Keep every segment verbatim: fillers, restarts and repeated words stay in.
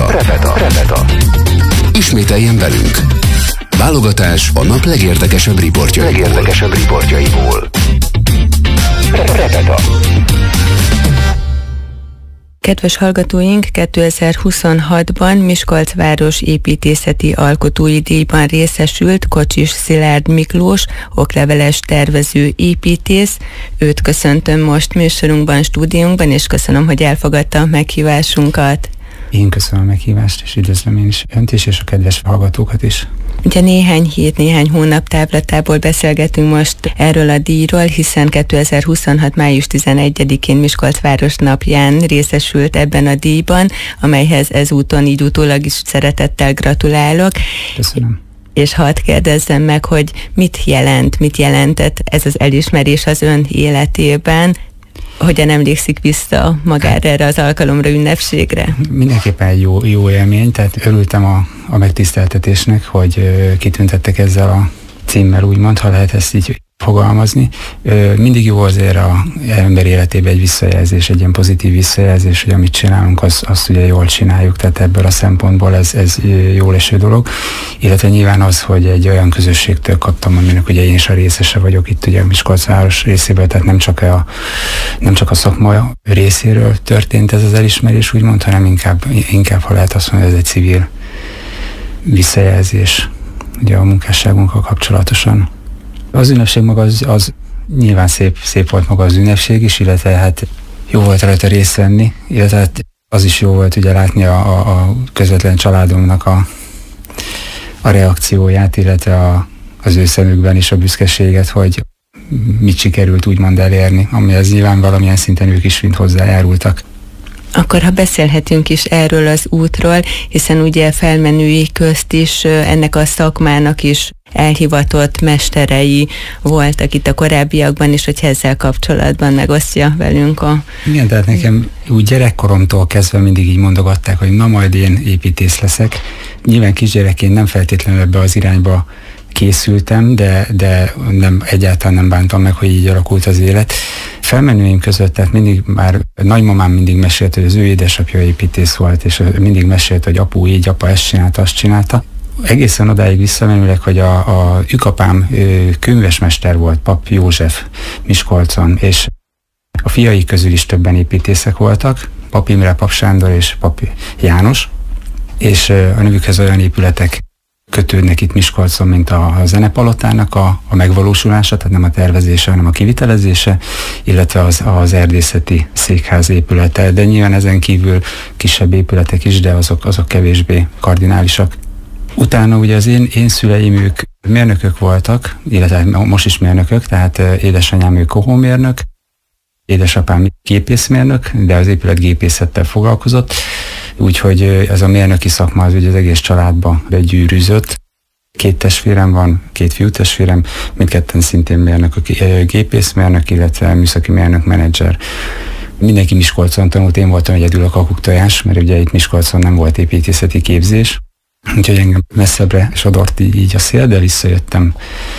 Repeta. Repeta. Ismételjen velünk. Válogatás a nap legérdekesebb riportjaiból. Legérdekesebb riportjaiból. Repeta. Kedves hallgatóink, kétezer-huszonhatban Miskolc város építészeti alkotói díjban részesült Kocsis Szilárd Miklós, okleveles tervező építész. Őt köszöntöm most műsorunkban, stúdiónkban, és köszönöm, hogy elfogadta a meghívásunkat. Én köszönöm a meghívást, és üdvözlöm én is önt is, és a kedves hallgatókat is. Ugye néhány hét, néhány hónap távlatából beszélgetünk most erről a díjról, hiszen kétezer-huszonhat. május tizenegyedikén Miskolc város napján részesült ebben a díjban, amelyhez ezúton így utólag is szeretettel gratulálok. Köszönöm. És hadd kérdezzem meg, hogy mit jelent, mit jelentett ez az elismerés az ön életében, hogyan emlékszik vissza magára erre az alkalomra, ünnepségre? Mindenképpen egy jó, jó élmény, tehát örültem a, a megtiszteltetésnek, hogy ö, kitüntettek ezzel a címmel, úgymond, ha lehet ezt így fogalmazni. Ö, mindig jó azért a ember életében egy visszajelzés, egy ilyen pozitív visszajelzés, hogy amit csinálunk, az, azt ugye jól csináljuk, tehát ebből a szempontból ez, ez jól eső dolog. Illetve nyilván az, hogy egy olyan közösségtől kaptam, aminek ugye én is a részese vagyok itt ugye a Miskolc város részéből, tehát nem csak a, nem csak a szakma részéről történt ez az elismerés, úgymond, hanem inkább, inkább ha lehet azt mondani, ez egy civil visszajelzés ugye a munkásságunkkal kapcsolatosan. Az ünnepség maga az, az nyilván szép, szép volt maga az ünnepség is, illetve hát jó volt rajta részt venni, illetve hát az is jó volt ugye látni a, a, a közvetlen családomnak a, a reakcióját, illetve a, az ő szemükben is a büszkeséget, hogy mit sikerült úgymond elérni, amihez nyilván valamilyen szinten ők is mind hozzájárultak. Akkor ha beszélhetünk is erről az útról, hiszen ugye felmenői közt is ennek a szakmának is elhivatott mesterei voltak itt a korábbiakban is, hogy ezzel kapcsolatban megosztja velünk a... Igen, tehát nekem úgy gyerekkoromtól kezdve mindig így mondogatták, hogy na majd én építész leszek. Nyilván kisgyerekként nem feltétlenül ebbe az irányba készültem, de, de nem, egyáltalán nem bántam meg, hogy így alakult az élet. Felmenőim között, tehát mindig már nagymamám mindig mesélt, hogy az ő édesapja építész volt, és mindig mesélt, hogy apu így, apa ezt csinálta, azt csinálta. Egészen odáig visszamenőleg, hogy a, a ükapám könyvesmester volt, Pap József Miskolcon, és a fiai közül is többen építészek voltak, Pap Imre, Pap Sándor és Pap János, és a nevükhez olyan épületek kötődnek itt Miskolcon, mint a, a zenepalotának a, a megvalósulása, tehát nem a tervezése, hanem a kivitelezése, illetve az, az erdészeti székház épülete, de nyilván ezen kívül kisebb épületek is, de azok, azok kevésbé kardinálisak. Utána ugye az én, én szüleim, ők mérnökök voltak, illetve most is mérnökök, tehát édesanyám ő kohómérnök, édesapám gépészmérnök, de az épületgépészettel foglalkozott, úgyhogy ez a mérnöki szakma az ugye az egész családba begyűrűzött. Két testvérem van, két fiútestvérem, mindketten szintén mérnökök, gépészmérnök, illetve műszaki mérnök, menedzser. Mindenki Miskolcon tanult, én voltam egyedül a kakuktojás, mert ugye itt Miskolcon nem volt építészeti képzés, úgyhogy engem messzebbre sodort így a szél, de visszajöttem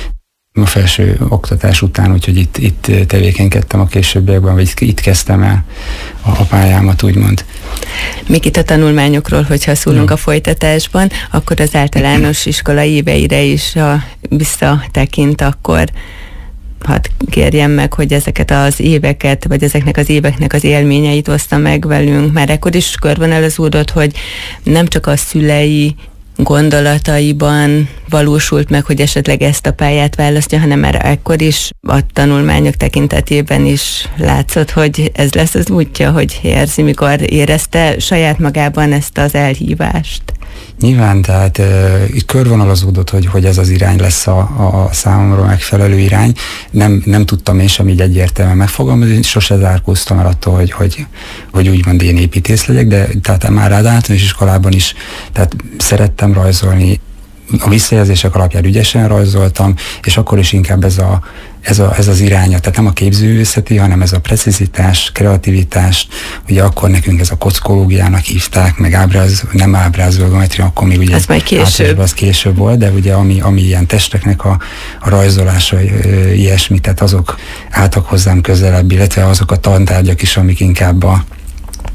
a felső oktatás után, úgyhogy itt, itt tevékenykedtem a későbbiekben, vagy itt kezdtem el a, a pályámat, úgymond. Még itt a tanulmányokról, hogyha szólunk ja. a folytatásban, akkor az általános iskola éveire is, ha visszatekint, akkor hadd kérjem meg, hogy ezeket az éveket, vagy ezeknek az éveknek az élményeit oszta meg velünk. Már ekkor is körvonalazódott, hogy nem csak a szülei gondolataiban valósult meg, hogy esetleg ezt a pályát választja, hanem már ekkor is a tanulmányok tekintetében is látszott, hogy ez lesz az útja, hogy érzi, mikor érezte saját magában ezt az elhívást. Nyilván, tehát uh, itt körvonalazódott, hogy, hogy ez az irány lesz a, a számomra megfelelő irány. Nem, nem tudtam én sem így egyértelműen megfogalmazni, sose zárkóztam el attól, hogy, hogy, hogy úgymond én építész legyek, de tehát már az általános iskolában is tehát szerettem rajzolni, a visszajelzések alapján ügyesen rajzoltam, és akkor is inkább ez, a, ez, a, ez az iránya, tehát nem a képzőművészeti, hanem ez a precizitás, kreativitás, ugye akkor nekünk ez a kockológiának hívták, meg ábráz, nem ábrázolgometria, akkor még ugye az majd később. Az később volt, de ugye ami, ami ilyen testeknek a, a rajzolása, ilyesmi, tehát azok álltak hozzám közelebb, illetve azok a tantárgyak is, amik inkább a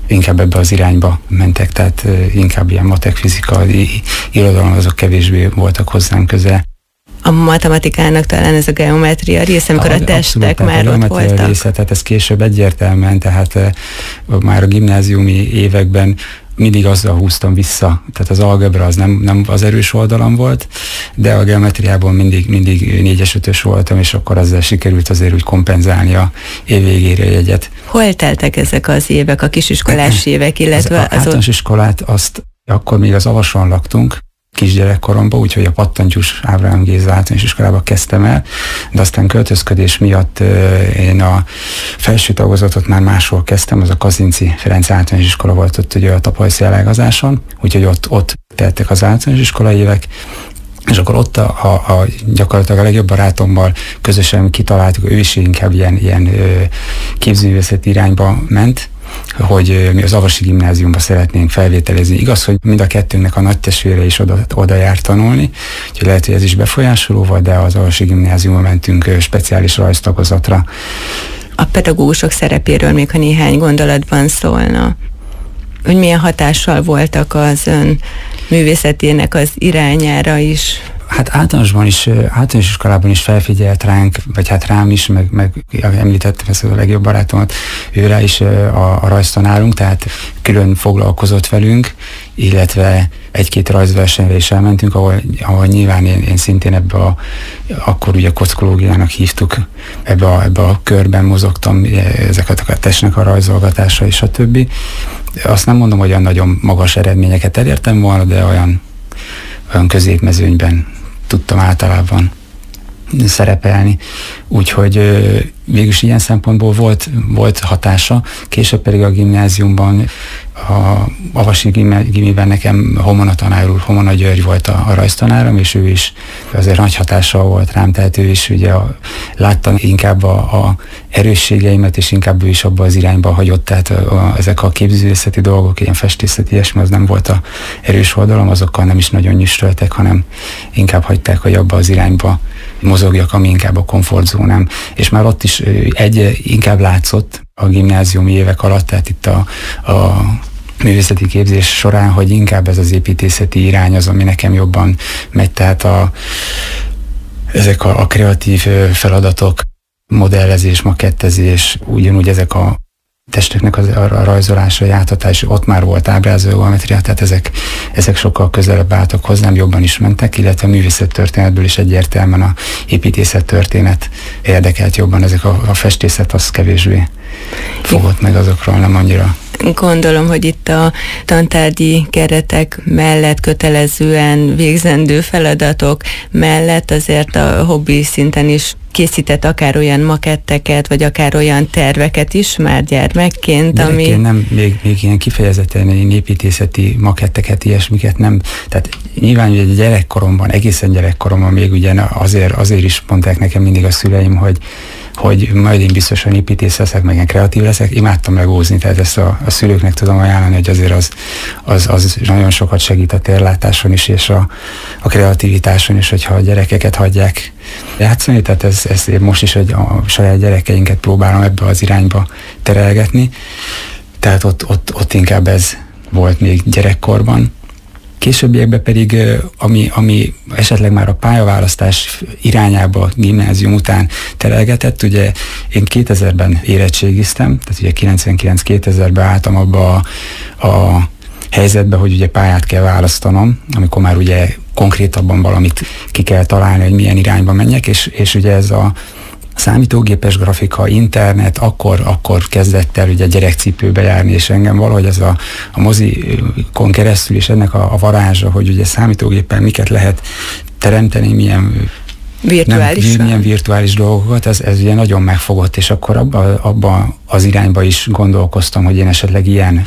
inkább ebbe az irányba mentek, tehát inkább ilyen matek, fizika, irodalom, azok kevésbé voltak hozzám közel. A matematikának talán ez a geometria része, amikor a, a testek abszolút, már ott voltak. Része, tehát ez később egyértelműen, tehát már a gimnáziumi években mindig azzal húztam vissza, tehát az algebra az nem, nem az erős oldalam volt, de a geometriában mindig, mindig négyes, ötös voltam, és akkor ezzel sikerült azért úgy kompenzálni a év végére jegyet. Hol teltek ezek az évek, a kisiskolás évek, illetve az... Az általános iskolát azt akkor még az Avason laktunk, kisgyerekkoromban, úgyhogy a Pattantyús Ábrahám Géza általános iskolába kezdtem el, de aztán költözködés miatt euh, én a felső tagozatot már máshol kezdtem, az a Kazinczy Ferenc általános iskola volt ott ugye a Tapajszi elágazáson, úgyhogy ott, ott teltek az általános iskolai évek, és akkor ott a, a, a gyakorlatilag a legjobb barátommal közösen kitaláltuk, ő is inkább ilyen, ilyen képzőművészeti irányba ment, hogy mi az Avasi Gimnáziumba szeretnénk felvételezni. Igaz, hogy mind a kettőnknek a nagytestvére is oda, oda jár tanulni, úgyhogy lehet, hogy ez is befolyásoló volt, de az Avasi Gimnáziumba mentünk speciális rajztagozatra. A pedagógusok szerepéről még ha néhány gondolatban szólna, hogy milyen hatással voltak az ön művészetének az irányára is? Hát általánosban is, általános iskolában is felfigyelt ránk, vagy hát rám is, meg, meg említettem ezt a legjobb barátomat, őre is a, a rajztanárunk, tehát külön foglalkozott velünk, illetve egy-két rajzversenyre is elmentünk, ahol, ahol nyilván én, én szintén ebbe a, akkor ugye kockológiának hívtuk, ebbe a, ebbe a körben mozogtam, ezeket a testnek a rajzolgatása és a többi. Azt nem mondom, hogy olyan nagyon magas eredményeket elértem volna, de olyan, olyan középmezőnyben tudtam általában szerepelni. Úgyhogy végülis ilyen szempontból volt, volt hatása. Később pedig a gimnáziumban, a Avasi Gimiben nekem Homona tanár úr, Homona György volt a, a rajztanárom, és ő is azért nagy hatással volt rám, tehát ő is ugye a, látta inkább a, a erősségeimet, és inkább ő is abba az irányba hagyott, tehát a, a, ezek a képzőművészeti dolgok, ilyen festészeti, ilyesmi, az nem volt a erős oldalam, azokkal nem is nagyon nyüstöltek, hanem inkább hagyták, hogy abba az irányba mozogjak, ami inkább a komfortzónám. És már ott is egy inkább látszott a gimnáziumi évek alatt, tehát itt a, a művészeti képzés során, hogy inkább ez az építészeti irány az, ami nekem jobban megy, tehát a, ezek a, a kreatív feladatok, modellezés, makettezés, ugyanúgy ezek a testeknek a, a rajzolása, játhatás, ott már volt ábrázoló geometria, tehát ezek, ezek sokkal közelebb álltak hozzám, jobban is mentek, illetve a művészettörténetből is egyértelműen a építészettörténet érdekelt jobban, ezek a, a festészet az kevésbé fogott meg azokról, nem annyira. Gondolom, hogy itt a tantárgyi keretek mellett kötelezően végzendő feladatok mellett azért a hobbi szinten is készített akár olyan maketteket, vagy akár olyan terveket is már gyermekként, ami... nem, még, még ilyen kifejezetten építészeti maketteket, ilyesmiket nem. Tehát nyilván ugye gyerekkoromban, egészen gyerekkoromban még ugye azért, azért is mondták nekem mindig a szüleim, hogy hogy majd én biztosan építész leszek, meg én kreatív leszek, imádtam legózni, tehát ezt a, a szülőknek tudom ajánlani, hogy azért az, az, az nagyon sokat segít a térlátáson is, és a, a kreativitáson is, hogyha a gyerekeket hagyják játszani, tehát ez, ez én most is egy, a saját gyerekeinket próbálom ebbe az irányba terelgetni, tehát ott, ott, ott inkább ez volt még gyerekkorban. Későbbiekben pedig, ami, ami esetleg már a pályaválasztás irányába gimnázium után terelgetett, ugye én kétezerben érettségiztem, tehát ugye kilencvenkilenc-kétezerben álltam abba a, a helyzetbe, hogy ugye pályát kell választanom, amikor már ugye konkrétabban valamit ki kell találni, hogy milyen irányba menjek, és, és ugye ez a számítógépes grafika, internet, akkor, akkor kezdett el ugye gyerekcipőbe járni, és engem valahogy ez a, a mozikon keresztül is ennek a, a varázsa, hogy ugye számítógépen miket lehet teremteni, milyen virtuális, nem, milyen virtuális dolgokat, ez, ez ugye nagyon megfogott, és akkor abba, abba az irányba is gondolkoztam, hogy én esetleg ilyen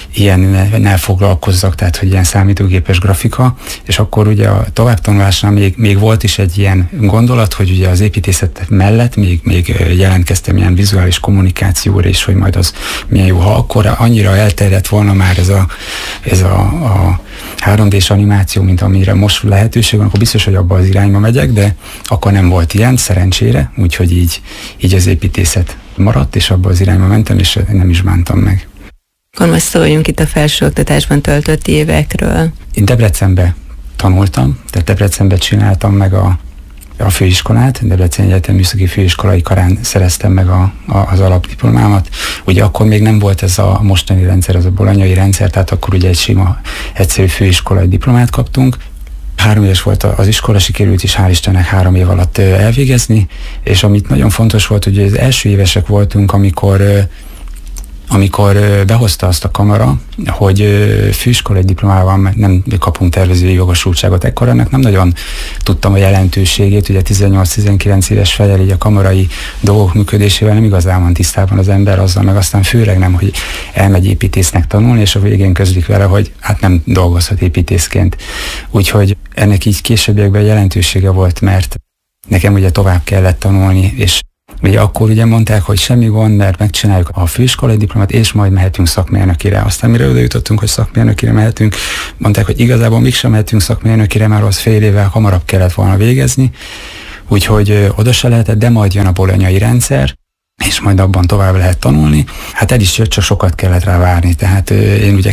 ilyennel foglalkozzak, tehát hogy ilyen számítógépes grafika, és akkor ugye a továbbtanulásnál még, még volt is egy ilyen gondolat, hogy ugye az építészet mellett még, még jelentkeztem ilyen vizuális kommunikációra is, hogy majd az milyen jó. Ha akkor annyira elterjedt volna már ez a, ez a, a három dés animáció, mint amire most lehetőség van, akkor biztos, hogy abba az irányba megyek, de akkor nem volt ilyen, szerencsére, úgyhogy így, így az építészet maradt, és abba az irányba mentem, és nem is bántam meg. Akkor most szóljunk itt a felsőoktatásban töltött évekről. Én Debrecenbe tanultam, tehát Debrecenbe csináltam meg a, a főiskolát, Debrecen Egyetem Műszaki Főiskolai Karán szereztem meg a, a, az alapdiplomámat. Ugye akkor még nem volt ez a mostani rendszer, az a bolonyai rendszer, tehát akkor ugye egy sima, egyszerű főiskolai diplomát kaptunk. Három éves volt az iskola, sikerült is hál' Istennek három év alatt elvégezni, és amit nagyon fontos volt, hogy az első évesek voltunk, amikor amikor behozta azt a kamara, hogy főiskolai diplomával nem kapunk tervezői jogosultságot. Ekkor ennek nem nagyon tudtam a jelentőségét, ugye tizennyolc-tizenkilenc éves fejjel így a kamarai dolgok működésével nem igazán van tisztában az ember azzal, meg aztán főleg nem, hogy elmegy építésznek tanulni, és a végén közlik vele, hogy hát nem dolgozhat építészként. Úgyhogy ennek így későbbiekben jelentősége volt, mert nekem ugye tovább kellett tanulni, és ugye akkor ugye mondták, hogy semmi gond, mert megcsináljuk a főiskolai diplomát, és majd mehetünk szakmérnökire. Aztán mire oda jutottunk, hogy szakmérnökire mehetünk, mondták, hogy igazából mégsem mehetünk szakmérnökire, mert az fél évvel hamarabb kellett volna végezni, úgyhogy oda se lehetett, de majd jön a bolonyai rendszer, és majd abban tovább lehet tanulni. Hát el is jött, csak sokat kellett rá várni. Tehát én ugye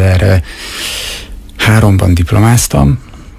kétezer-háromban diplomáztam,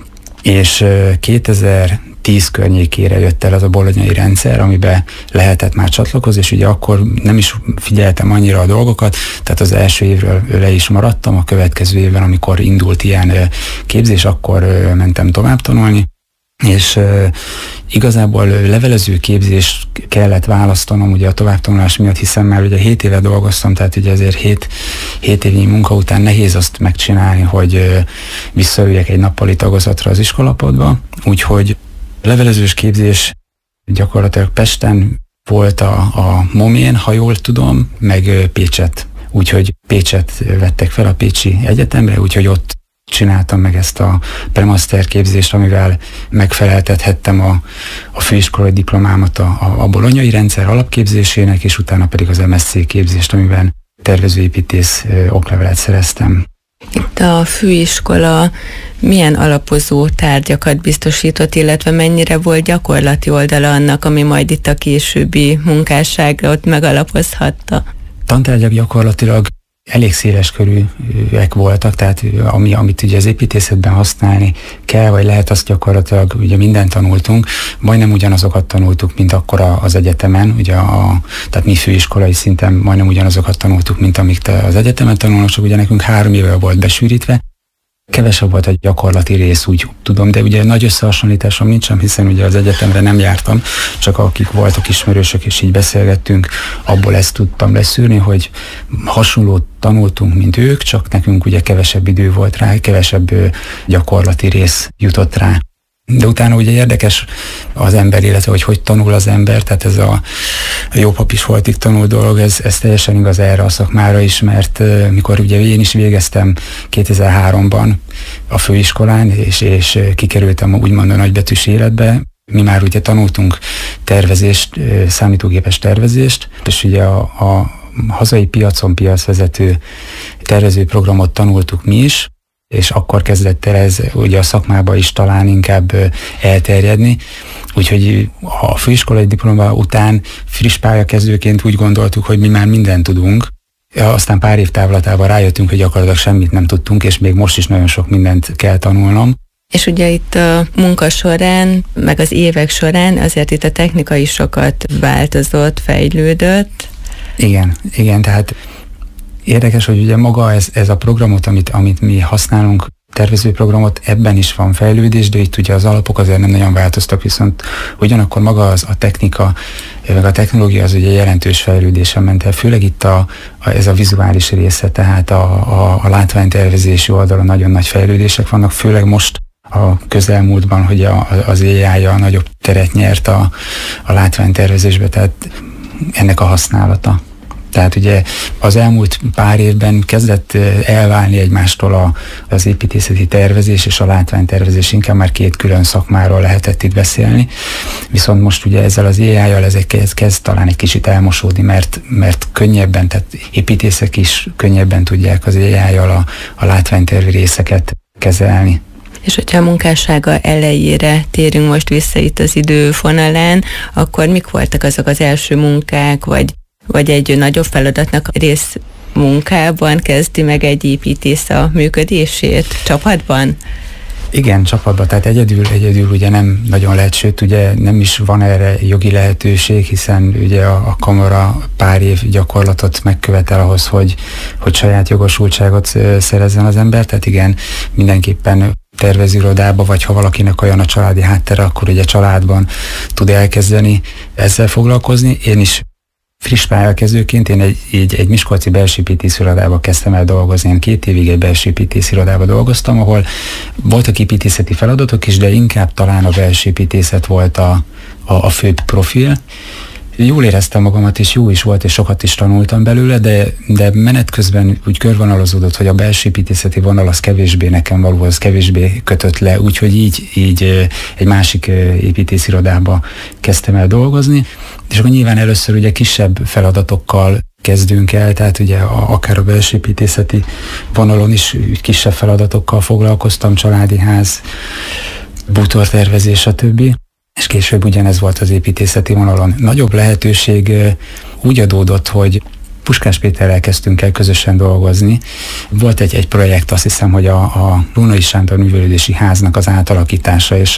és kétezer-tíz környékére jött el az a bolonyai rendszer, amiben lehetett már csatlakozni, és ugye akkor nem is figyeltem annyira a dolgokat, tehát az első évről le is maradtam, a következő évben, amikor indult ilyen képzés, akkor mentem tovább tanulni, és uh, igazából levelező képzést kellett választanom ugye a továbbtanulás miatt, hiszen már ugye hét éve dolgoztam, tehát ugye azért hét, hét évnyi munka után nehéz azt megcsinálni, hogy uh, visszaüljek egy nappali tagozatra az iskolapadba, úgyhogy levelezős képzés gyakorlatilag Pesten volt a, a Momén, ha jól tudom, meg uh, Pécset, úgyhogy Pécset vettek fel a Pécsi Egyetemre, úgyhogy ott csináltam meg ezt a premaster képzést, amivel megfeleltethettem a, a főiskolai diplomámat a, a, a bolonyai rendszer alapképzésének, és utána pedig az em es cé képzést, amiben tervezőépítész oklevelet szereztem. Itt a főiskola milyen alapozó tárgyakat biztosított, illetve mennyire volt gyakorlati oldala annak, ami majd itt a későbbi munkásságra ott megalapozhatta? Tantárgyak gyakorlatilag elég széles körűek voltak, tehát ami, amit ugye az építészetben használni kell, vagy lehet, azt gyakorlatilag ugye mindent tanultunk, majdnem ugyanazokat tanultuk, mint akkor az egyetemen, ugye a, tehát mi főiskolai szinten majdnem ugyanazokat tanultuk, mint amik az egyetemen tanulnak, csak ugye nekünk három éve volt besűrítve. Kevesebb volt a gyakorlati rész, úgy tudom, de ugye nagy összehasonlításom nincsen, hiszen ugye az egyetemre nem jártam, csak akik voltak ismerősök, és így beszélgettünk, abból ezt tudtam leszűrni, hogy hasonlót tanultunk, mint ők, csak nekünk ugye kevesebb idő volt rá, kevesebb gyakorlati rész jutott rá. De utána ugye érdekes az ember, illetve hogy hogy tanul az ember, tehát ez a jó pap is holtig tanul dolog, ez, ez teljesen igaz erre a szakmára is, mert uh, mikor ugye én is végeztem kétezer-háromban a főiskolán, és, és kikerültem úgymond a nagybetűs életbe, mi már ugye tanultunk tervezést, számítógépes tervezést, és ugye a, a hazai piacon piacvezető tervezőprogramot tanultuk mi is, és akkor kezdett el ez ugye a szakmába is talán inkább elterjedni. Úgyhogy a főiskolai diploma után friss pályakezdőként úgy gondoltuk, hogy mi már mindent tudunk. Aztán pár év távlatában rájöttünk, hogy gyakorlatilag semmit nem tudtunk, és még most is nagyon sok mindent kell tanulnom. És ugye itt a munka során, meg az évek során azért itt a technika is sokat változott, fejlődött. Igen, igen, tehát érdekes, hogy ugye maga ez, ez a programot, amit, amit mi használunk, tervezőprogramot, ebben is van fejlődés, de itt ugye az alapok azért nem nagyon változtak, viszont ugyanakkor maga az a technika, meg a technológia az ugye jelentős fejlődésen ment el, főleg itt a, a, ez a vizuális része, tehát a, a, a látványtervezési oldalon nagyon nagy fejlődések vannak, főleg most a közelmúltban, hogy a, az á i a nagyobb teret nyert a, a látványtervezésbe, tehát ennek a használata. Tehát ugye az elmúlt pár évben kezdett elválni egymástól a, az építészeti tervezés és a látványtervezés, inkább már két külön szakmáról lehetett itt beszélni. Viszont most ugye ezzel az á i-jal ez kezd, kezd talán egy kicsit elmosódni, mert, mert könnyebben, tehát építészek is könnyebben tudják az á i-jal a, a látványtervi részeket kezelni. És hogyha a munkássága elejére térünk most vissza itt az időfonalán, akkor mik voltak azok az első munkák, vagy vagy egy nagyobb feladatnak rész munkában kezdi meg egy építész a működését csapatban? Igen, csapatban, tehát egyedül, egyedül ugye nem nagyon lehet, sőt ugye nem is van erre jogi lehetőség, hiszen ugye a, a kamara pár év gyakorlatot megkövetel ahhoz, hogy, hogy saját jogosultságot szerezzen az ember, tehát igen, mindenképpen tervezőirodába, vagy ha valakinek olyan a családi háttere, akkor ugye családban tud elkezdeni ezzel foglalkozni. Én is friss pályakezdőként én egy, egy, egy miskolci belsőépítészirodába kezdtem el dolgozni. Én két évig egy belsőépítészirodában dolgoztam, ahol voltak építészeti feladatok is, de inkább talán a belsőépítészet volt a, a, a főbb profil. Jól éreztem magamat, és jó is volt, és sokat is tanultam belőle, de, de menet közben úgy körvonalazódott, hogy a belsőépítészeti vonal az kevésbé nekem való, az kevésbé kötött le, úgyhogy így, így egy másik építészirodába kezdtem el dolgozni, és akkor nyilván először ugye kisebb feladatokkal kezdünk el, tehát ugye a, akár a belsőépítészeti vonalon is kisebb feladatokkal foglalkoztam, családi ház, bútortervezés, stb. És később ugyanez volt az építészeti vonalon. Nagyobb lehetőség úgy adódott, hogy Puskás Péterrel kezdtünk el közösen dolgozni. Volt egy, egy projekt, azt hiszem, hogy a, a Lónai Sándor művelődési háznak az átalakítása, és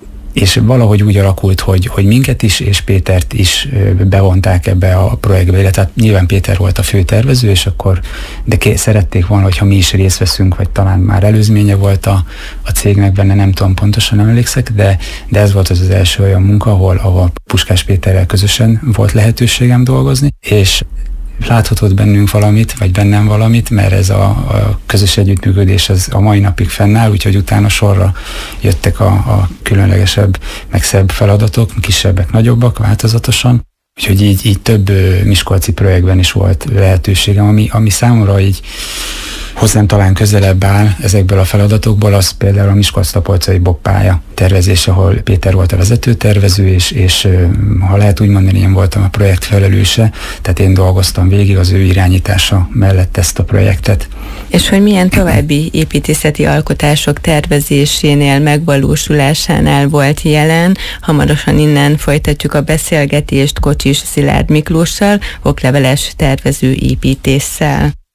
és valahogy úgy alakult, hogy, hogy minket is, és Pétert is bevonták ebbe a projektbe, illetve nyilván Péter volt a főtervező, és akkor, de ké, szerették volna, hogyha mi is részt veszünk, vagy talán már előzménye volt a, a cégnek benne, nem tudom, pontosan nem emlékszek, de, de ez volt az az első olyan munka, ahol, ahol Puskás Péterrel közösen volt lehetőségem dolgozni, és láthatott bennünk valamit, vagy bennem valamit, mert ez a, a közös együttműködés az a mai napig fennáll, úgyhogy utána sorra jöttek a, a különlegesebb, meg szebb feladatok, kisebbek, nagyobbak, változatosan. Úgyhogy így, így több miskolci projektben is volt lehetőségem, ami, ami számomra így hozzám talán közelebb áll ezekből a feladatokból, az például a Miskolc-Tapolcai bobbpálya tervezés, ahol Péter volt a vezetőtervező, és, és ha lehet úgy mondani, én voltam a projekt felelőse, tehát én dolgoztam végig az ő irányítása mellett ezt a projektet. És hogy milyen további építészeti alkotások tervezésénél, megvalósulásánál volt jelen? Hamarosan innen folytatjuk a beszélgetést Kocsis Szilárd Miklóssal, okleveles tervező építéssel.